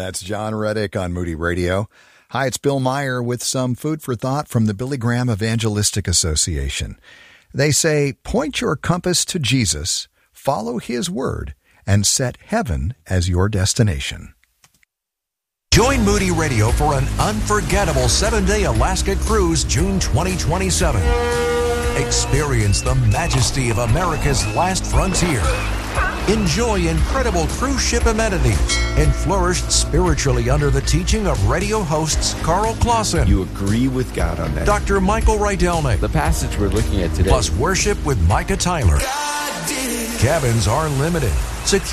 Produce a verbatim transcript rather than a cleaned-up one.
That's John Reddick on Moody Radio. Hi, it's Bill Meyer with some food for thought from the Billy Graham Evangelistic Association. They say, point your compass to Jesus, follow his word, and set heaven as your destination. Join Moody Radio for an unforgettable seven-day Alaska cruise June twenty twenty-seven. Experience the majesty of America's last frontier. Enjoy incredible cruise ship amenities and flourish spiritually under the teaching of radio hosts Carl Clausen. You agree with God on that. Doctor Michael Rydelnik. The passage we're looking at today. Plus worship with Micah Tyler. Cabins are limited. Secure